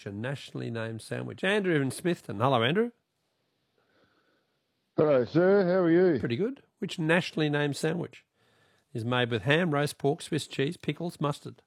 a nationally named sandwich? Andrew in Smithton. Hello, Andrew. Hello, sir. How are you? Pretty good. Which nationally named sandwich is made with ham, roast pork, Swiss cheese, pickles, mustard?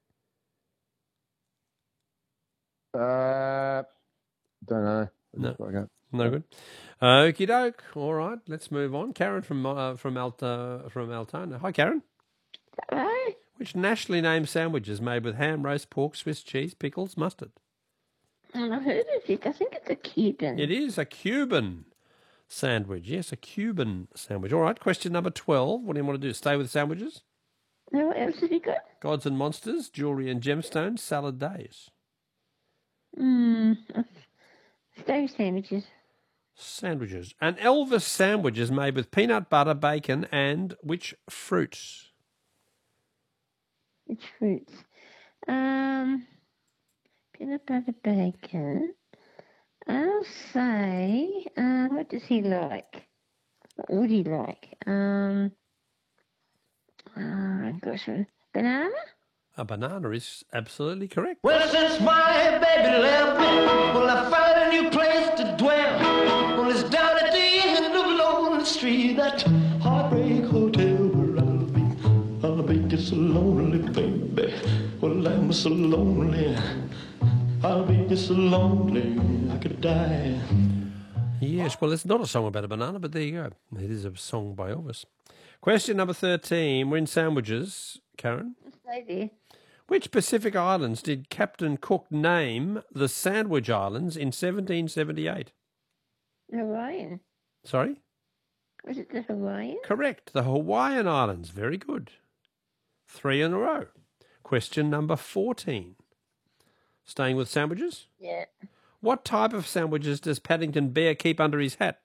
Don't know. No. No good. Okie doke. All right, let's move on. Karen from Altona. Hi, Karen. Hello? Which nationally named sandwich is made with ham, roast pork, Swiss cheese, pickles, mustard? I've heard of it. I think it's a Cuban. It is a Cuban sandwich. Yes, a Cuban sandwich. All right, question number 12. What do you want to do? Stay with sandwiches? No, what else have you got? Gods and monsters, jewellery and gemstones, salad days. Stone sandwiches. Sandwiches. An Elvis sandwich is made with peanut butter, bacon, and which fruits? Which fruits? Peanut butter bacon. I'll say, what does he like? What would he like? Gosh, banana? A banana is absolutely correct. Well, since my baby left me, well, I found a new place to dwell. Well, it's down at the end of Lonely Street, that heartbreak hotel where I'll be just so lonely, baby. Well, I'm so lonely. I'll be just so lonely, I could die. Yes, well, it's not a song about a banana, but there you go. It is a song by Elvis. Question number 13. We're in sandwiches, Karen. Stay there. Which Pacific islands did Captain Cook name the Sandwich Islands in 1778? Hawaiian. Sorry? Was it the Hawaiian? Correct. The Hawaiian Islands. Very good. 3 in a row. Question number 14. Staying with sandwiches? Yeah. What type of sandwiches does Paddington Bear keep under his hat?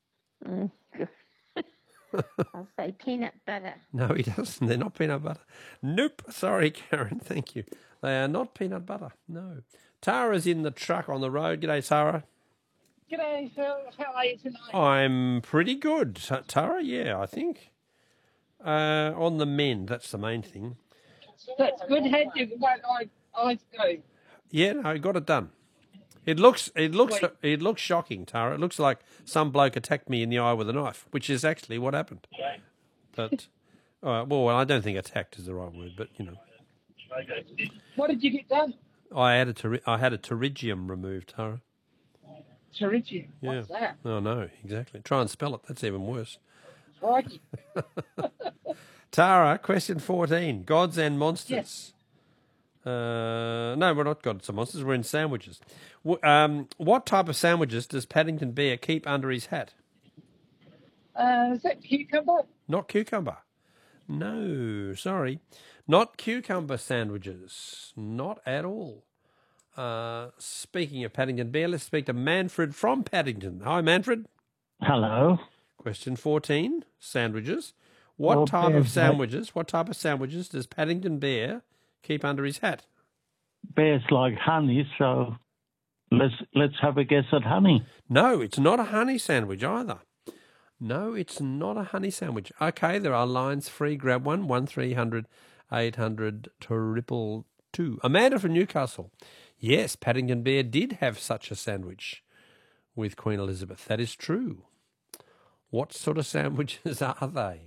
I'll say peanut butter. No, he doesn't. They're not peanut butter. Nope. Sorry, Karen. Thank you. They are not peanut butter. No. Tara's in the truck on the road. G'day, Tara. G'day, Phil. How are you tonight? I'm pretty good. Tara, yeah, I think. On the mend. That's the main thing. That's good. How did I go? Yeah, no, got it done. It looks shocking, Tara. It looks like some bloke attacked me in the eye with a knife, which is actually what happened. Okay. But well, I don't think attacked is the right word, but you know. Okay. What did you get done? I had a pterygium removed, Tara. Pterygium. Yeah. What's that? Oh no, exactly. Try and spell it. That's even worse. Crikey. Tara, question 14. Gods and monsters. Yes. No, we're not gods and monsters. We're in sandwiches. What type of sandwiches does Paddington Bear keep under his hat? Is that cucumber? Not cucumber. No, sorry. Not cucumber sandwiches. Not at all. Speaking of Paddington Bear, let's speak to Manfred from Paddington. Hi, Manfred. Hello. Question 14. Sandwiches. What type of sandwiches does Paddington Bear keep under his hat? Bears like honey, so let's have a guess at honey. No, it's not a honey sandwich either. No, it's not a honey sandwich. Okay, there are lines free. Grab one. 1300 800 222. Amanda from Newcastle. Yes, Paddington Bear did have such a sandwich with Queen Elizabeth. That is true. What sort of sandwiches are they?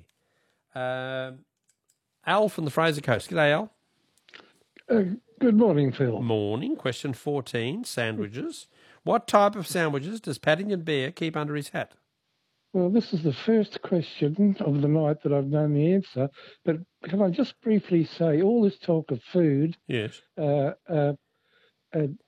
Al from the Fraser Coast. G'day, Al. Good morning, Phil. Morning. Question 14, sandwiches. What type of sandwiches does Paddington Bear keep under his hat? Well, this is the first question of the night that I've known the answer, but can I just briefly say, all this talk of food, Yes. I'm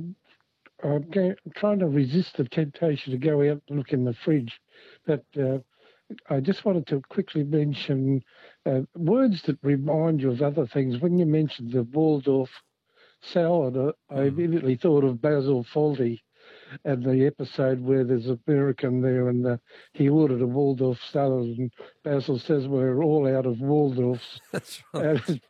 trying to resist the temptation to go out and look in the fridge, but I just wanted to quickly mention words that remind you of other things. When you mentioned the Waldorf salad, I immediately thought of Basil Fawlty and the episode where there's an American there and he ordered a Waldorf salad and Basil says we're all out of Waldorfs. That's right.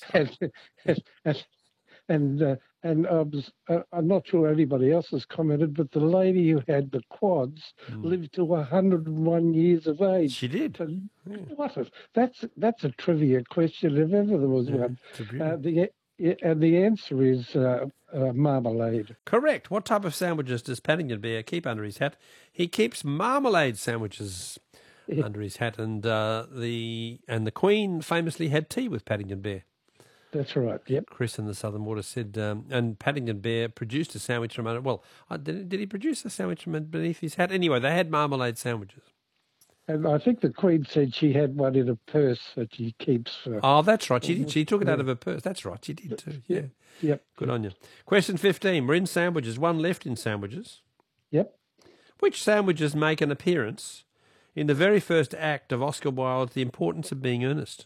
And I'm not sure anybody else has commented, but the lady who had the quads lived to 101 years of age. She did. That's a trivia question if ever there was one. Yeah, and the answer is marmalade. Correct. What type of sandwiches does Paddington Bear keep under his hat? He keeps marmalade sandwiches under his hat, and the Queen famously had tea with Paddington Bear. That's right. Yep. Chris in the Southern Water said, and Paddington Bear produced a sandwich from under. Well, did he produce a sandwich from beneath his hat? Anyway, they had marmalade sandwiches. And I think the Queen said she had one in a purse that she keeps. Oh, that's right. She did. She took it out of her purse. That's right. She did too. Yeah. Yep. Good on you. Question 15. We're in sandwiches. One left in sandwiches. Yep. Which sandwiches make an appearance in the very first act of Oscar Wilde's The Importance of Being Earnest?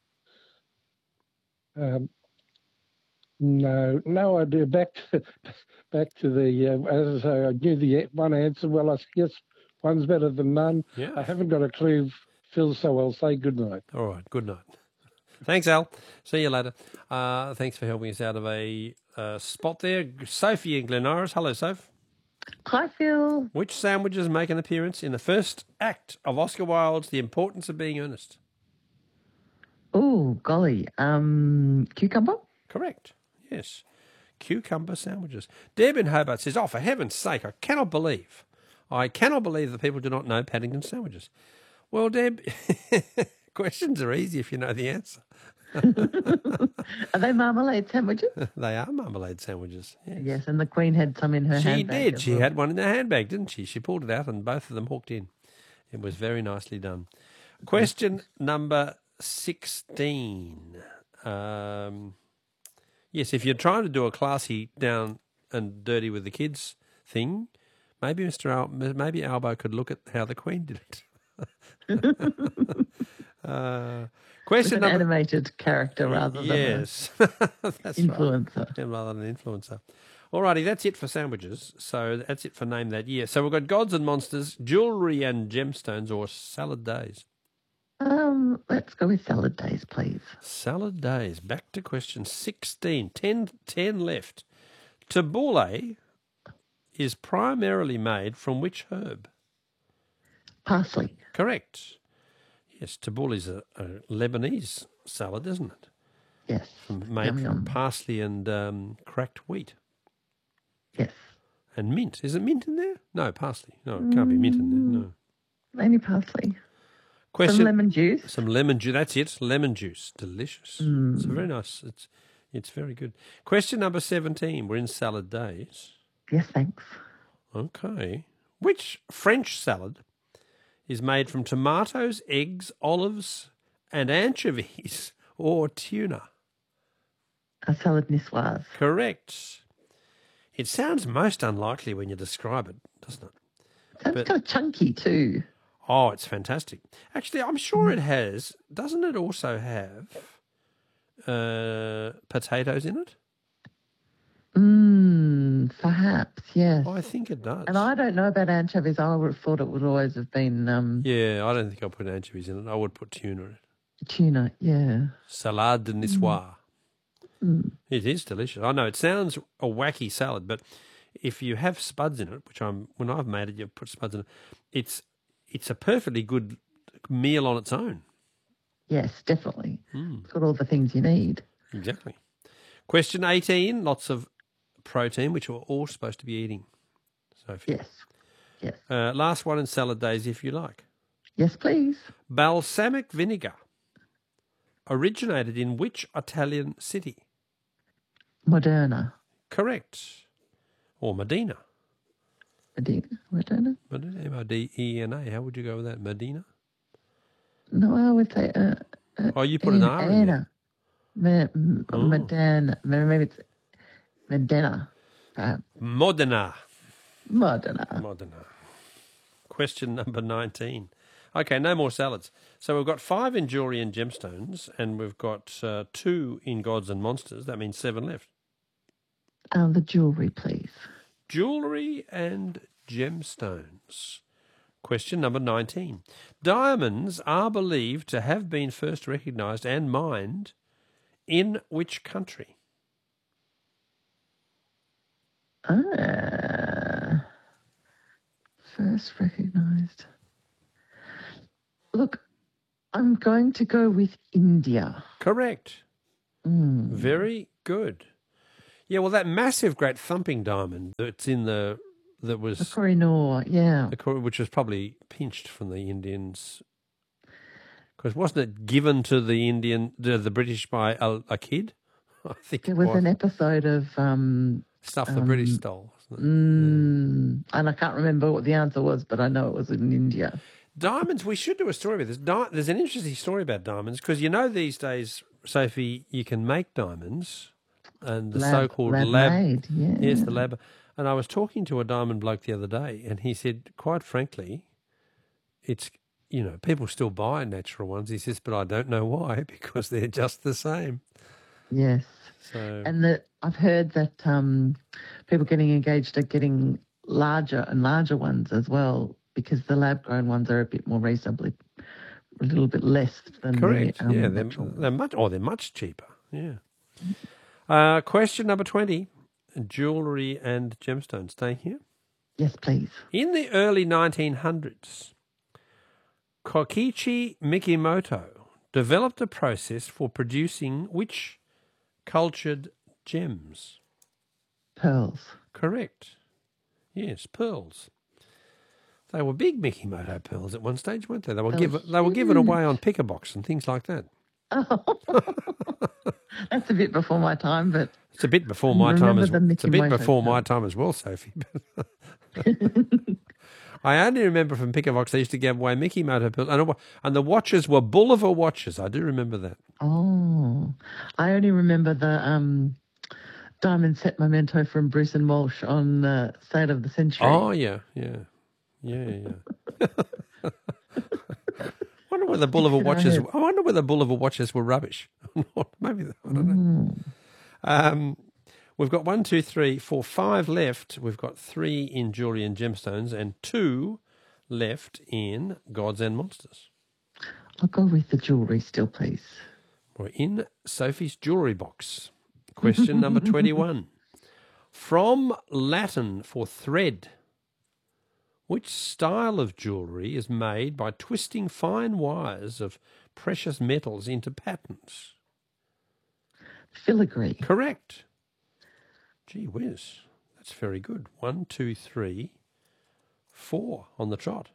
No idea. Back to the. As I say, I knew the one answer. Well, I guess one's better than none. Yeah. I haven't got a clue, Phil. So I'll say good night. All right. Good night. Thanks, Al. See you later. Thanks for helping us out of a spot there. Sophie in Glen Iris. Hello, Soph. Hi, Phil. Which sandwiches make an appearance in the first act of Oscar Wilde's The Importance of Being Earnest? Oh, golly. Cucumber? Correct. Yes. Cucumber sandwiches. Deb in Hobart says, oh, for heaven's sake, I cannot believe that people do not know Paddington sandwiches. Well, Deb, questions are easy if you know the answer. Are they marmalade sandwiches? They are marmalade sandwiches. Yes. Yes, and the Queen had some in her She handbag. did. as She well. had one in her handbag, didn't she? She pulled it out and both of them hooked in. It was very nicely done. Question number 16. Yes, if you're trying to do a classy down and dirty with the kids thing, maybe maybe Albo could look at how the Queen did it. Question With an number animated character rather than yes, that's influencer. right. Yeah, rather than an influencer. Alrighty, that's it for sandwiches. So that's it for Name That Year. So we've got Gods and Monsters, Jewellery and Gemstones, or Salad Days. Let's go with salad days, please. Salad Days. Back to question 16. 10 left. Tabbouleh is primarily made from which herb? Parsley. Correct. Yes, tabbouleh is a Lebanese salad, isn't it? Yes. Made Yum, from yum. parsley and cracked wheat. Yes. And mint. Is it mint in there? No, parsley. No, it can't be mint in there. No. Only parsley. Question. Some lemon juice. Some lemon juice. That's it. Lemon juice. Delicious. It's very nice. It's very good. Question number 17. We're in salad days. Yes, thanks. Okay. Which French salad is made from tomatoes, eggs, olives, and anchovies or tuna? A salad niçoise. Correct. It sounds most unlikely when you describe it, doesn't it? Sounds kind of chunky too. Oh, it's fantastic. Actually, I'm sure it has. Doesn't it also have potatoes in it? Perhaps, yes. I think it does. And I don't know about anchovies. I would have thought it would always have been Yeah, I don't think I'll put anchovies in it. I would put tuna in it. tuna, yeah. Salade de niçoise. It is delicious. I know it sounds a wacky salad, but if you have spuds in it, when I've made it, you put spuds in it. It's a perfectly good meal on its own. Yes, definitely. It's got all the things you need. Exactly. Question 18. Lots of protein, which we're all supposed to be eating. Sophie. Yes. Last one in salad days, if you like. Yes, please. Balsamic vinegar originated in which Italian city? Moderna. Correct. Or Medina. Moderna? Medina, M-O-D-E-N-A. How would you go with that? Medina? No, I would say... Oh, you put an R in there. Medina. Maybe it's Medina. Modena. Modena. Question number 19. Okay, no more salads. So we've got 5 in jewellery and gemstones, and we've got 2 in gods and monsters. That means 7 left. The jewellery, please. Jewellery and gemstones. Question number 19. Diamonds are believed to have been first recognised and mined in which country? First recognised. Look, I'm going to go with India. Correct. Very Good. Yeah, well, that massive, great thumping diamond that was The Koh-i-Noor, yeah. which was probably pinched from the Indians, because wasn't it given to the British by a kid? I think There was an episode of stuff the British stole. Wasn't it? and I can't remember what the answer was, but I know it was in India. Diamonds. We should do a story about this. There's an interesting story about diamonds, because these days, Sophie, you can make diamonds, and the so-called lab made, yeah. Yes, the lab. And I was talking to a diamond bloke the other day, and he said, quite frankly, it's, people still buy natural ones. He says, but I don't know why, because they're just the same. Yes. So, And I've heard that people getting engaged are getting larger and larger ones as well, because the lab-grown ones are a bit more reasonably, a little bit less than correct. the Yeah, natural ones. they're much cheaper. Yeah. Question number 20, jewellery and gemstones. Staying here. Yes, please. In the early 1900s, Kokichi Mikimoto developed a process for producing which cultured gems? Pearls. Correct. Yes, pearls. They were big Mikimoto pearls at one stage, weren't they? They were given away on Pick-a-Box and things like that. Oh, that's a bit before my time, but It's a bit before my time as well. It's a bit Mikimoto before my pearls. time as well, Sophie. I only remember from Pick-a-Box they used to give away Mikimoto pearls, and the watches were Bulliver watches. I do remember that. Oh, I only remember the diamond set memento from Bruce and Walsh on Sale of the Century. Oh yeah. I wonder whether Bulliver watches were rubbish. Maybe I don't know. We've got 1, 2, 3, 4, 5 left. We've got 3 in jewellery and gemstones and 2 left in gods and monsters. I'll go with the jewellery still, please. We're in Sophie's jewellery box. Question number 21. From Latin for thread, which style of jewellery is made by twisting fine wires of precious metals into patterns? Filigree. Correct. Gee whiz, that's very good. 1, 2, 3, 4 on the trot.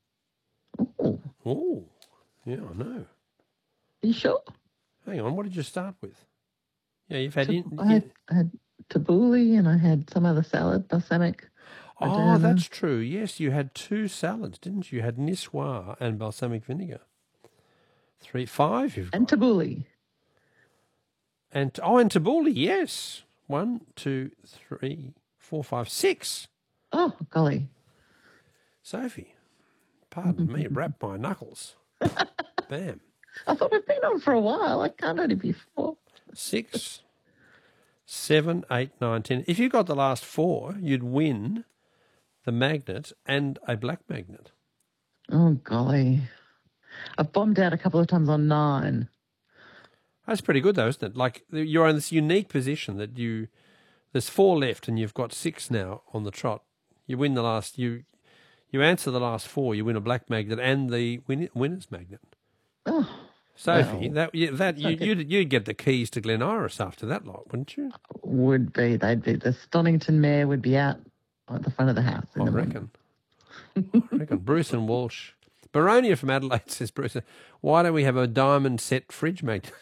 Oh, yeah, I know. Are you sure? Hang on, what did you start with? Yeah, you've had... I had tabbouleh and I had some other salad, balsamic. Oh, that's true. Yes, you had 2 salads, didn't you? You had niçoise and balsamic vinegar. 3, 5 you've got. And tabbouleh. And tabbouleh, yes. 1, 2, 3, 4, 5, 6. Oh, golly. Sophie, pardon me, wrap my knuckles. Bam. I thought we've been on for a while. I can't only be 4. 6, 7, 8, 9, 10. If you got the last 4, you'd win the magnet and a black magnet. Oh, golly. I've bombed out a couple of times on 9. That's pretty good, though, isn't it? Like, you're in this unique position that there's 4 left and you've got 6 now on the trot. You win the last, you answer the last 4, you win a black magnet and the winner's magnet. Oh, Sophie, well, you'd get the keys to Glen Iris after that lot, wouldn't you? would be. They'd be. The Stonington mare would be out at the front of the house. I reckon. Bruce and Walsh. Baronia from Adelaide says, Bruce, why don't we have a diamond set fridge magnet?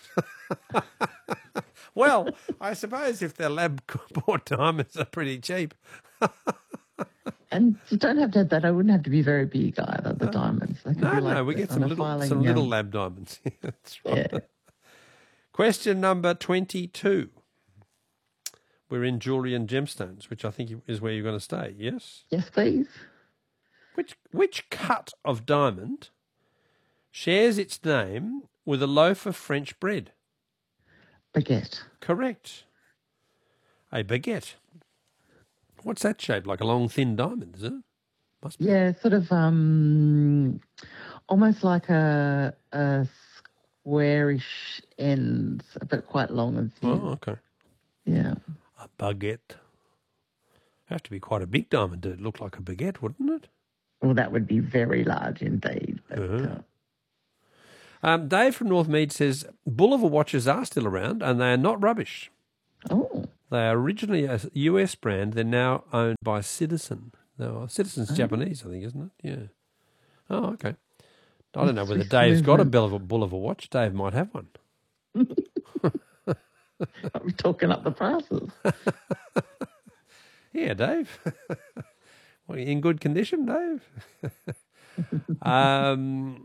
Well, I suppose if they're lab-bought diamonds are pretty cheap. And you don't have to have that. I wouldn't have to be very big either, the diamonds. They could be like we this get on some a little filing, lab diamonds. That's right. Yeah. Question number 22. We're in jewellery and gemstones, which I think is where you're going to stay, yes? Yes, please. Which cut of diamond shares its name with a loaf of French bread? Baguette. Correct. A baguette. What's that shape? Like a long, thin diamond, is it? Must be. Yeah, sort of almost like a squarish ends, but quite long and thin. Oh, okay. Yeah. A baguette. Have to be quite a big diamond to look like a baguette, wouldn't it? Well, that would be very large indeed. But, Dave from Northmead says Bulliver watches are still around and they are not rubbish. Oh, They are originally a US brand. They're now owned by Citizen. No, Citizen's Japanese, I think, isn't it? Yeah. Oh, okay. I don't know whether Dave's got a Bulliver watch. Dave might have one. are we talking up the prices? Yeah, Dave. Well, in good condition, Dave. And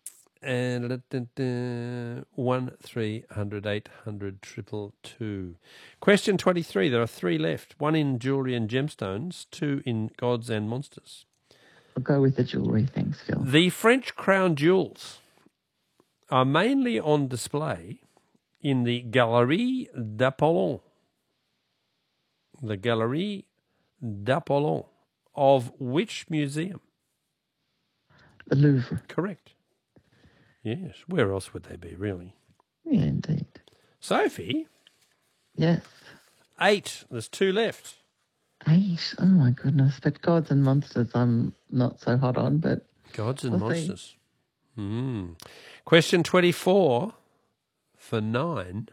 1300 800 222. Question 23. There are 3 left. 1 in jewellery and gemstones, 2 in gods and monsters. I'll go with the jewellery. Thanks, Phil. The French crown jewels are mainly on display in the Galerie d'Apollon. The Galerie d'Apollon of which museum? The Louvre. Correct. Yes. Where else would they be, really? Yeah, indeed. Sophie? Yes. 8. There's 2 left. 8. Oh, my goodness. But gods and monsters I'm not so hot on, but... Gods and we'll see. monsters. Question 24 for 9.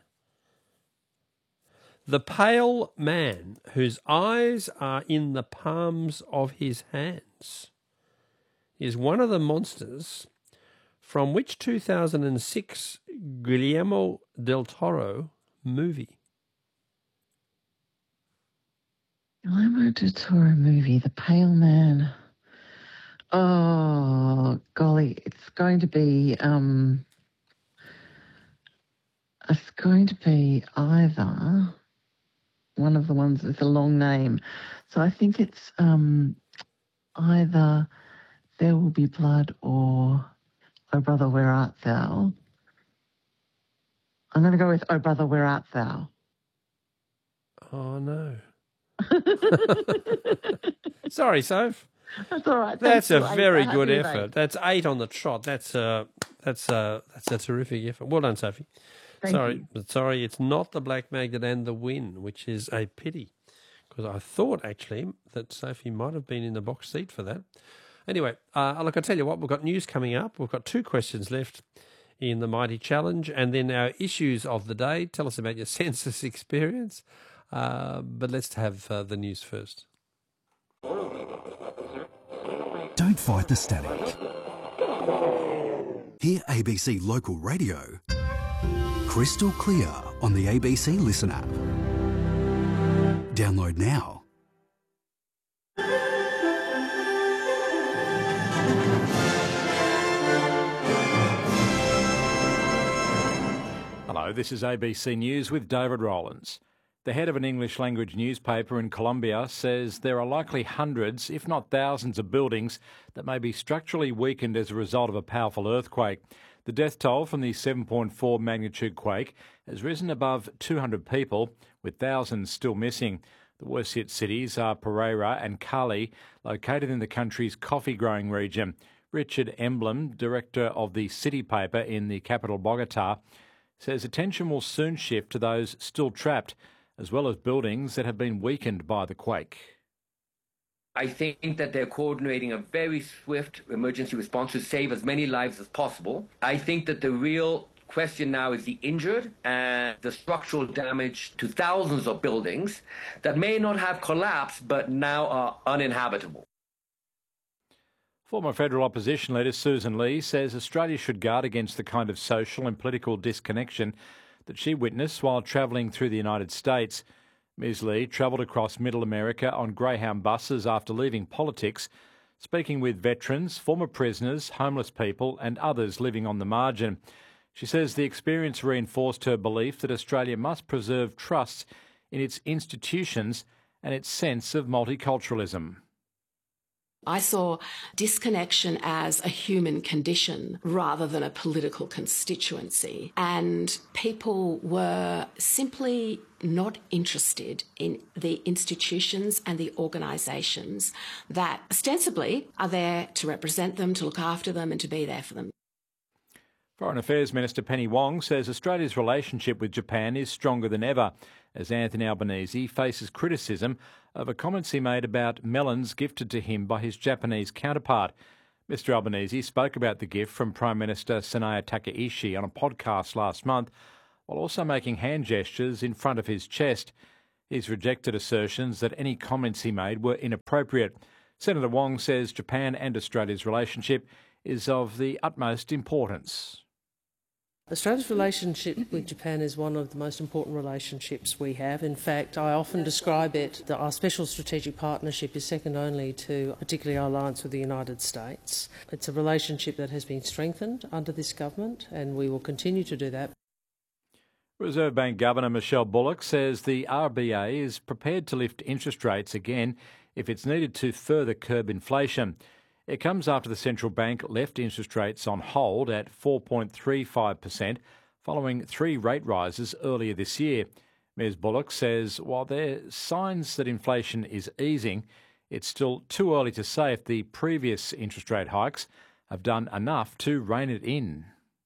The pale man whose eyes are in the palms of his hands is one of the monsters from which 2006 Guillermo del Toro movie? Guillermo del Toro movie, The Pale Man. Oh, golly, it's going to be either one of the ones with a long name. So I think it's either There Will Be Blood or Oh Brother, Where Art Thou? I'm going to go with Oh Brother, Where Art Thou? Oh, no. Sorry, Soph. That's all right. That's a Thanks, very Phil. good Happy effort. with That's 8 on the trot. That's a terrific effort. Well done, Sophie. Thank you. Sorry, it's not the Black Magnet and the Win, which is a pity, because I thought actually that Sophie might have been in the box seat for that. Anyway, look, I tell you what, we've got news coming up. We've got 2 questions left in the Mighty Challenge, and then our issues of the day. Tell us about your census experience, but let's have the news first. Don't fight the static. Hear ABC Local Radio crystal clear on the ABC Listen app. Download now. Hello, this is ABC News with David Rowlands. The head of an English language newspaper in Colombia says there are likely hundreds, if not thousands, of buildings that may be structurally weakened as a result of a powerful earthquake. The death toll from the 7.4 magnitude quake has risen above 200 people, with thousands still missing. The worst hit cities are Pereira and Cali, located in the country's coffee-growing region. Richard Emblem, director of the City paper in the capital Bogota, says attention will soon shift to those still trapped, as well as buildings that have been weakened by the quake. I think that they're coordinating a very swift emergency response to save as many lives as possible. I think that the real question now is the injured and the structural damage to thousands of buildings that may not have collapsed but now are uninhabitable. Former federal opposition leader Susan Lee says Australia should guard against the kind of social and political disconnection that she witnessed while travelling through the United States. Ms Lee travelled across Middle America on Greyhound buses after leaving politics, speaking with veterans, former prisoners, homeless people and others living on the margin. She says the experience reinforced her belief that Australia must preserve trust in its institutions and its sense of multiculturalism. I saw disconnection as a human condition rather than a political constituency. And people were simply not interested in the institutions and the organisations that ostensibly are there to represent them, to look after them and to be there for them. Foreign Affairs Minister Penny Wong says Australia's relationship with Japan is stronger than ever, as Anthony Albanese faces criticism over comments he made about melons gifted to him by his Japanese counterpart. Mr Albanese spoke about the gift from Prime Minister Sanae Takaishi on a podcast last month, while also making hand gestures in front of his chest. He's rejected assertions that any comments he made were inappropriate. Senator Wong says Japan and Australia's relationship is of the utmost importance. Australia's relationship with Japan is one of the most important relationships we have. In fact, I often describe it that our special strategic partnership is second only to particularly our alliance with the United States. It's a relationship that has been strengthened under this government, and we will continue to do that. Reserve Bank Governor Michelle Bullock says the RBA is prepared to lift interest rates again if it's needed to further curb inflation. It comes after the central bank left interest rates on hold at 4.35% following 3 rate rises earlier this year. Ms Bullock says while there are signs that inflation is easing, it's still too early to say if the previous interest rate hikes have done enough to rein it in.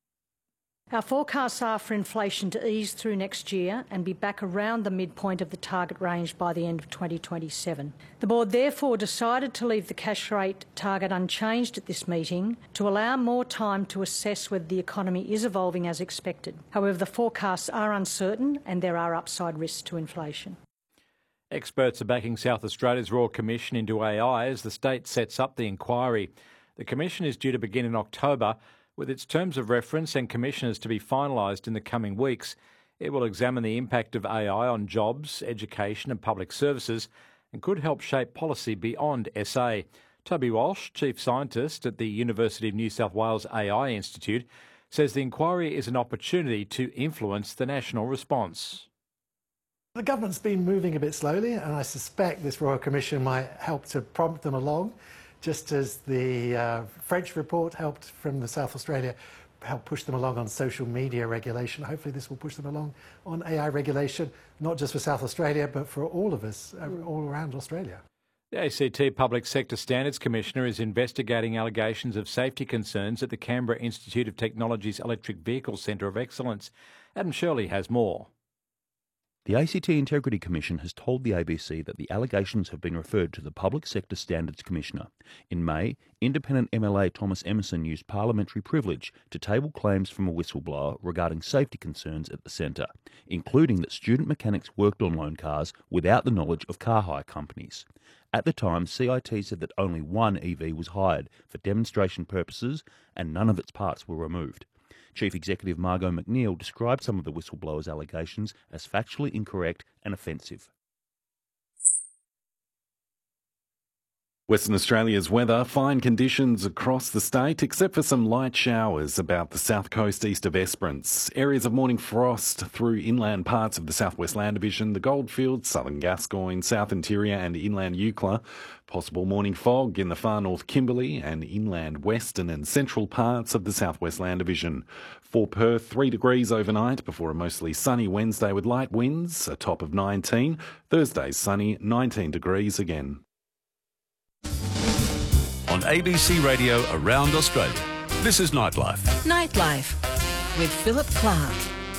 Our forecasts are for inflation to ease through next year and be back around the midpoint of the target range by the end of 2027. The board therefore decided to leave the cash rate target unchanged at this meeting to allow more time to assess whether the economy is evolving as expected. However, the forecasts are uncertain and there are upside risks to inflation. Experts are backing South Australia's Royal Commission into AI as the state sets up the inquiry. The commission is due to begin in October, with its terms of reference and commissioners to be finalised in the coming weeks. It will examine the impact of AI on jobs, education and public services and could help shape policy beyond SA. Toby Walsh, Chief Scientist at the University of New South Wales AI Institute, says the inquiry is an opportunity to influence the national response. The government's been moving a bit slowly, and I suspect this Royal Commission might help to prompt them along. Just as the French report helped from the South Australia, help push them along on social media regulation. Hopefully this will push them along on AI regulation, not just for South Australia, but for all of us, all around Australia. The ACT Public Sector Standards Commissioner is investigating allegations of safety concerns at the Canberra Institute of Technology's Electric Vehicle Centre of Excellence. Adam Shirley has more. The ACT Integrity Commission has told the ABC that the allegations have been referred to the Public Sector Standards Commissioner. In May, independent MLA Thomas Emerson used parliamentary privilege to table claims from a whistleblower regarding safety concerns at the centre, including that student mechanics worked on loan cars without the knowledge of car hire companies. At the time, CIT said that only one EV was hired for demonstration purposes and none of its parts were removed. Chief Executive Margot McNeil described some of the whistleblower's allegations as factually incorrect and offensive. Western Australia's weather, fine conditions across the state, except for some light showers about the south coast east of Esperance. Areas of morning frost through inland parts of the southwest land division, the Goldfields, southern Gascoyne, south interior and inland Eucla. Possible morning fog in the far north Kimberley and inland western and central parts of the southwest land division. For Perth, 3 degrees overnight before a mostly sunny Wednesday with light winds, a top of 19. Thursday's sunny, 19 degrees again. On ABC Radio around Australia, this is Nightlife. Nightlife with Philip Clark.